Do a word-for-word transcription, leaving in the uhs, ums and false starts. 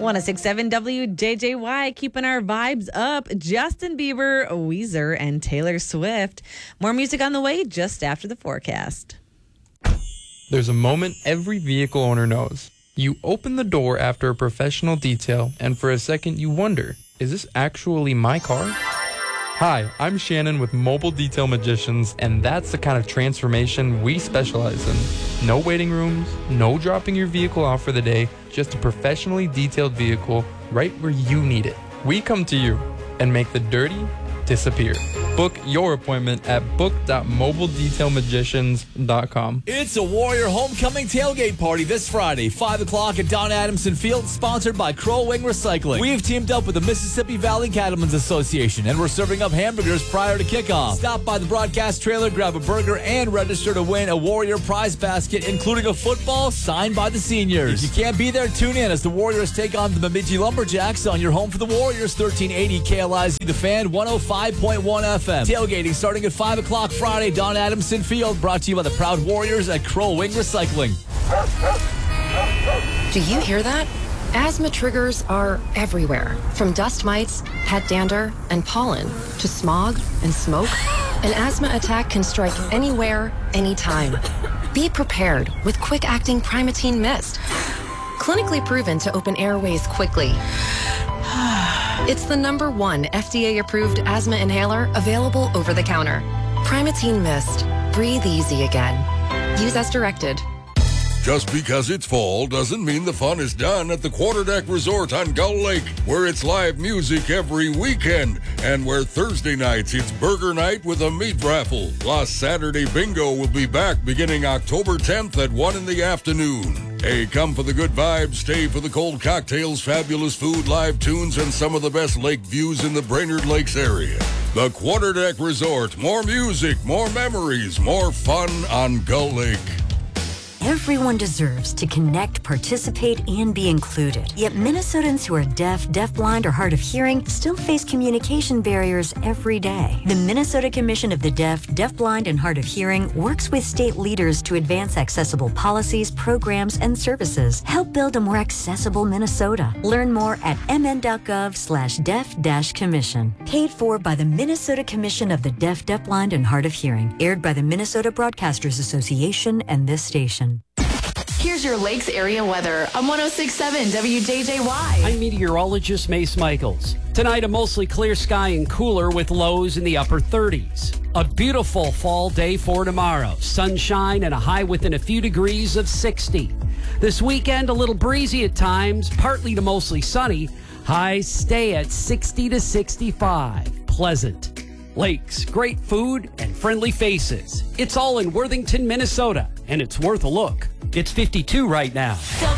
one oh six point seven W J J Y, keeping our vibes up. Justin Bieber, Weezer, and Taylor Swift. More music on the way just after the forecast. There's a moment every vehicle owner knows. You open the door after a professional detail, and for a second you wonder, is this actually my car? Hi, I'm Shannon with Mobile Detail Magicians, and that's the kind of transformation we specialize in. No waiting rooms, no dropping your vehicle off for the day, just a professionally detailed vehicle right where you need it. We come to you and make the dirty disappear. Book your appointment at book dot mobile detail magicians dot com. It's a Warrior Homecoming Tailgate Party this Friday, five o'clock at Don Adamson Field, sponsored by Crow Wing Recycling. We have teamed up with the Mississippi Valley Cattlemen's Association, and we're serving up hamburgers prior to kickoff. Stop by the broadcast trailer, grab a burger, and register to win a Warrior prize basket, including a football signed by the seniors. If you can't be there, tune in as the Warriors take on the Bemidji Lumberjacks on your home for the Warriors, thirteen eighty K L I Z The Fan, one oh five point one F M. Tailgating starting at five o'clock Friday, Don Adamson Field, brought to you by the proud Warriors at Crow Wing Recycling. Do you hear that? Asthma triggers are everywhere, from dust mites, pet dander, and pollen, to smog and smoke. An asthma attack can strike anywhere, anytime. Be prepared with quick-acting Primatene Mist. Clinically proven to open airways quickly. It's the number one F D A-approved asthma inhaler available over the counter. Primatene Mist. Breathe easy again. Use as directed. Just because it's fall doesn't mean the fun is done at the Quarterdeck Resort on Gull Lake, where it's live music every weekend, and where Thursday nights it's burger night with a meat raffle. Plus, Saturday bingo will be back beginning October tenth at one in the afternoon. Hey, come for the good vibes, stay for the cold cocktails, fabulous food, live tunes, and some of the best lake views in the Brainerd Lakes area. The Quarterdeck Resort. More music, more memories, more fun on Gull Lake. Everyone deserves to connect, participate, and be included. Yet Minnesotans who are deaf, deafblind, or hard of hearing still face communication barriers every day. The Minnesota Commission of the Deaf, Deafblind, and Hard of Hearing works with state leaders to advance accessible policies, programs, and services. Help build a more accessible Minnesota. Learn more at mn.gov slash deaf dash commission. Paid for by the Minnesota Commission of the Deaf, Deafblind, and Hard of Hearing. Aired by the Minnesota Broadcasters Association and this station. Here's your Lakes area weather on one oh six point seven W J J Y. I'm meteorologist Mace Michaels. Tonight, a mostly clear sky and cooler with lows in the upper thirties. A beautiful fall day for tomorrow. Sunshine and a high within a few degrees of sixty. This weekend, a little breezy at times, partly to mostly sunny. Highs stay at sixty to sixty-five. Pleasant. Lakes, great food, and friendly faces. It's all in Worthington, Minnesota, and it's worth a look. It's fifty-two right now.